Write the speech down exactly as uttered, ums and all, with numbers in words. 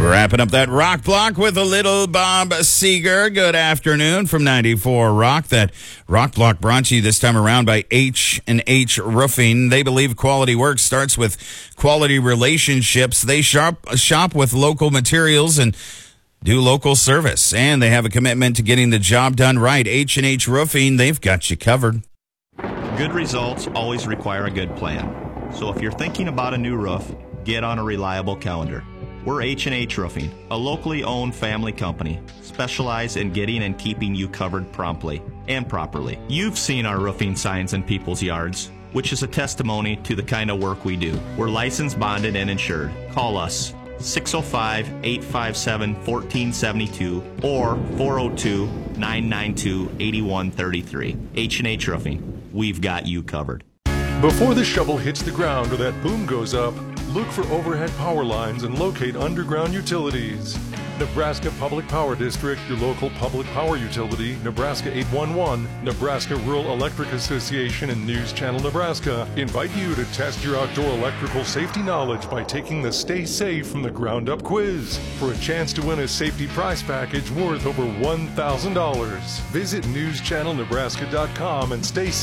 Wrapping up that rock block with a little Bob Seger. Good afternoon from ninety-four Rock. That rock block brought to you this time around by H and H Roofing. They believe quality work starts with quality relationships. They shop, shop with local materials and do local service. And they have a commitment to getting the job done right. H and H Roofing, they've got you covered. Good results always require a good plan. So if you're thinking about a new roof, get on a reliable calendar. We're H and H Roofing, a locally owned family company, specialized in getting and keeping you covered promptly and properly. You've seen our roofing signs in people's yards, which is a testimony to the kind of work we do. We're licensed, bonded, and insured. Call us six oh five, eight five seven, one four seven two or four oh two, nine nine two, eight one three three. H and H Roofing, we've got you covered. Before the shovel hits the ground or that boom goes up, look for overhead power lines and locate underground utilities. Nebraska Public Power District, your local public power utility, Nebraska eight one one, Nebraska Rural Electric Association, and News Channel Nebraska invite you to test your outdoor electrical safety knowledge by taking the Stay Safe from the Ground Up quiz for a chance to win a safety prize package worth over one thousand dollars. Visit news channel nebraska dot com and stay safe.